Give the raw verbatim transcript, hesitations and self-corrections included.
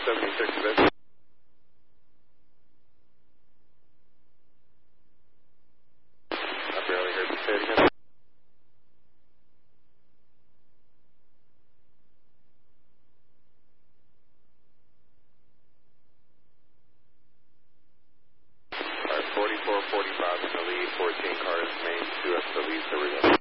seventy-six bits. I barely heard you say it again. Alright, forty-four forty-five in the lead, fourteen cars main, two up to the lead, so we're good.